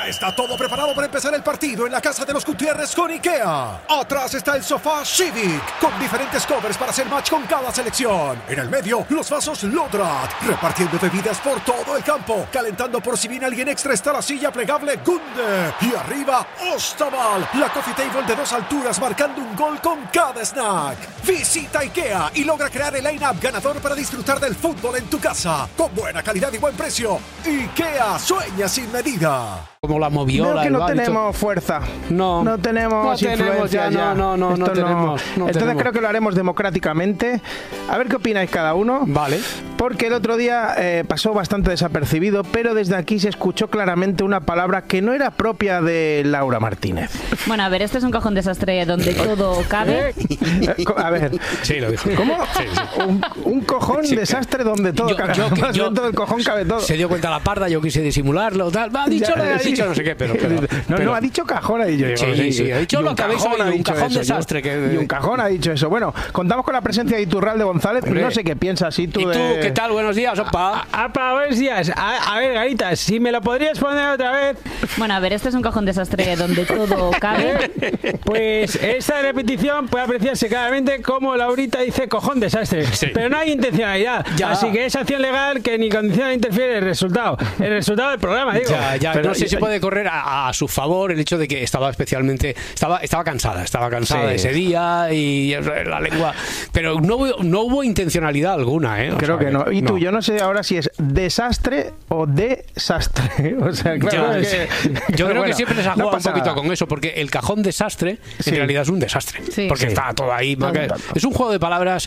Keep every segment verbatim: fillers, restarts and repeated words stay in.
Ya está todo preparado para empezar el partido en la casa de los Gutiérrez con IKEA. Atrás está el sofá Civic, con diferentes covers para hacer match con cada selección. En el medio, los vasos Lodrat, repartiendo bebidas por todo el campo. Calentando por si viene alguien extra está la silla plegable Gunde. Y arriba, Ostaval, la coffee table de dos alturas marcando un gol con cada snack. Visita IKEA y logra crear el line-up ganador para disfrutar del fútbol en tu casa. Con buena calidad y buen precio. IKEA, sueña sin medida. Como la moviola. Veo que no el tenemos fuerza. No. No tenemos no influencia tenemos ya, ya. No, no, no, no tenemos. No Entonces tenemos. creo que lo haremos democráticamente. A ver qué opináis cada uno. Vale. Porque el otro día eh, pasó bastante desapercibido, pero desde aquí se escuchó claramente una palabra que no era propia de Laura Martínez. Bueno, a ver, este es un cajón desastre donde todo cabe. A ver. Sí, lo dijo. ¿Cómo? Sí, sí. Un, un cojón Sí. desastre donde todo Yo- cabe. yo- Además, yo- dentro del cojón cabe todo. Se dio cuenta la parda, yo quise disimularlo, tal. Ha dicho Ya, lo que ha sí. dicho, no sé qué, pero. pero no, pero- no, ha dicho cajón, ha dicho. Sí, sí, sí, ha dicho Y lo un que habéis cajón oído, ha un dicho cajón eso, desastre. yo- Que... Y un cajón ha dicho eso. Bueno, contamos con la presencia de Iturralde González. Hombre. No sé qué piensas, ¿y tú? ¿Y tú de... qué tal? Buenos días, opa. Apa, buenos días. A, a ver, Garita, si me lo podrías poner otra vez. Bueno, a ver, este es un cajón desastre donde todo cabe. Pues esta repetición puede apreciarse claramente como Laurita dice cojón desastre. Sí. Pero no hay intencionalidad. Ya. Así que es acción legal que ni condiciona ni interfiere el resultado. El resultado del programa, digo. Ya, ya, Pero- no sé si puede correr a, a su favor el hecho de que estaba especialmente estaba estaba cansada, estaba cansada Sí. ese día y la lengua, pero no hubo, no hubo intencionalidad alguna, ¿eh? O Creo sea, que no. Y tú, yo no sé ahora si es desastre o desastre. O sea, claro, Ya, es sí. que- Yo pero creo bueno, que siempre les ha no jugado un pasa poquito nada. con eso, porque el cajón desastre Sí. en realidad es un desastre. Sí. Porque Sí. está todo ahí. Tanto, marca- tanto. Es un juego de palabras,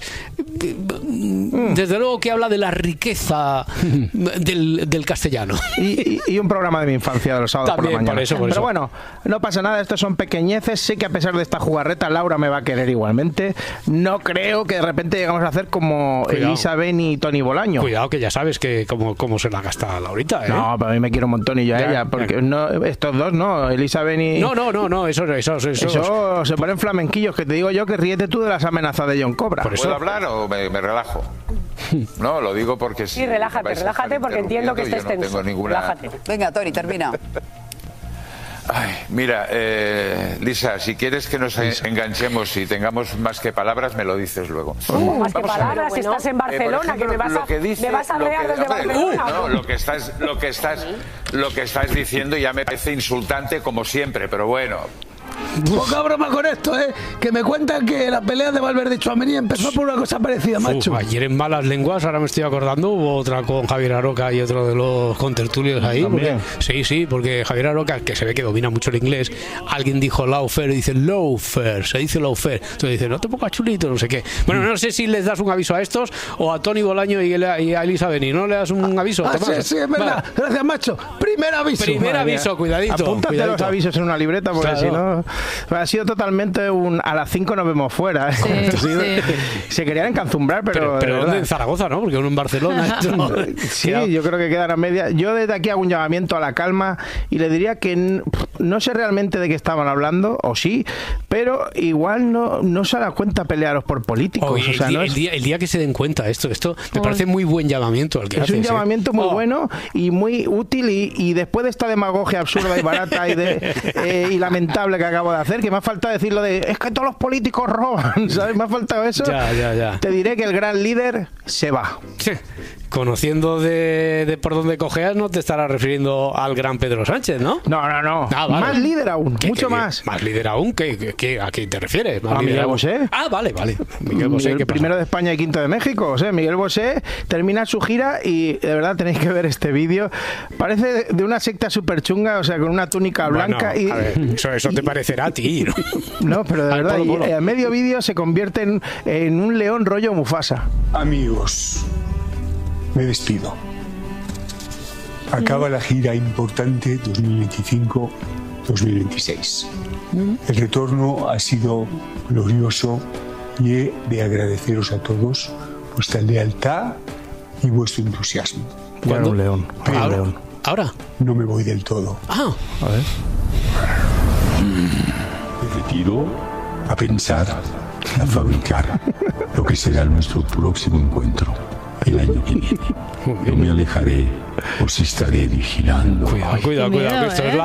Mm. desde luego que habla de la riqueza del, del castellano. Y, y- y un programa de mi infancia de los sábados por También, la mañana. por eso, por Pero eso. bueno, no pasa nada, estos son pequeñeces. Sé que a pesar de esta jugarreta, Laura me va a querer igualmente. No creo que de repente llegamos a hacer como Cuidado. Elisa Beni y Tony Bolaño. Cuidado que ya sabes que cómo, cómo se la gasta Laurita, ¿eh? No, para mí me quiero un montón y yo a Ya, ella, ya. porque no, estos dos no, Elisa Beni. No, no, no, no, eso, eso, eso, eso, Eso se ponen flamenquillos, que te digo yo que ríete tú de las amenazas de John Cobra. Por eso- ¿Puedo hablar o me, me relajo? No, lo digo porque si Sí, relájate, vais a relájate estar porque entiendo que estés interrumpiendo, yo tenso. no tengo ninguna... Relájate. Venga, Tony, termina. Ay, mira, eh, Lisa, si quieres que nos enganchemos y tengamos más que palabras, me lo dices luego. Uh, más que Vamos a ver. palabras, si estás en Eh, por Barcelona, ejemplo, que me vas a, lo que dice- me vas a lo arrear que- desde hombre, Barcelona. no, ¿o lo que estás, lo que estás, lo que estás diciendo ya me parece insultante como siempre, pero bueno. Poca broma con esto, ¿eh? Que me cuentan que la pelea de Valverde y Tchouaméni empezó por una cosa parecida, macho. Uf, ayer en Malas Lenguas, ahora me estoy acordando, hubo otra con Javier Aroca y otro de los contertulios ahí. También. Porque- sí, sí, porque Javier Aroca, que se ve que domina mucho el inglés, alguien dijo lawfare y dice lawfare, se dice lawfare. Entonces dice, no te pongas chulito, no sé qué. Bueno, no sé si les das un aviso a estos o a Tony Bolaño y a Elisa Beni. ¿No le das un aviso? Ah, ¿Te sí, pasa? sí, es verdad. Vale. Gracias, macho. Primer aviso. Primer Madre aviso, mía. cuidadito. Apúntate cuidadito. los avisos en una libreta porque Claro. si no ha sido totalmente un a las cinco nos vemos fuera. ¿eh? Sí, Ha sido- sí. Se querían encanzumbrar, pero, Pero, de pero verdad. ¿dónde? En Zaragoza, ¿no? Porque uno en Barcelona. otro- Sí, Cuidado. yo creo que quedan a media. Yo desde aquí hago un llamamiento a la calma y le diría que n- no sé realmente de qué estaban hablando, o sí, pero igual no, no se da cuenta pelearos por políticos. Oye, o sea, el, día, no es, el, día, el día que se den cuenta esto, esto me Uy. parece muy buen llamamiento el que es haces, un ¿eh? llamamiento muy Oh. bueno y muy útil y, y después de esta demagogia absurda y barata y, de, eh, y lamentable que acabo de hacer, que me ha faltado decirlo de es que todos los políticos roban, ¿sabes? Me ha faltado eso. Ya, ya, ya. Te diré que el gran líder se va. Sí. Conociendo de, de por dónde cojeas, no te estarás refiriendo al gran Pedro Sánchez, ¿no? No, no, no. Ah, vale. Más líder aún, ¿Qué, mucho qué, qué? más. Más líder aún, ¿qué, qué, qué- ¿a quién te refieres? Más A líder Miguel aún. Bosé. Ah, vale, vale. Miguel Bosé, Miguel, ¿qué pasa? primero de España y quinto de México. O sea, Miguel Bosé termina su gira y de verdad tenéis que ver este vídeo. Parece de, de una secta súper chunga, o sea, con una túnica blanca. Bueno, y, a ver, eso, eso te parecerá a ti, ¿no? No, pero de Al verdad, polo, y, polo. eh, a medio vídeo se convierte en, en un león rollo Mufasa. Amigos, me despido. Acaba la gira importante dos mil veinticinco dos mil veintiséis. El retorno ha sido glorioso y he de agradeceros a todos vuestra lealtad y vuestro entusiasmo. Ya era un león. era un Ahora, león. ahora. No me voy del todo. Ah, A ver. Me retiro a pensar, a fabricar lo que será nuestro próximo encuentro el año que viene. No me alejaré, os estaré vigilando. cuidado, cuidado, Qué cuidado, miedo, que esto es ¿eh? la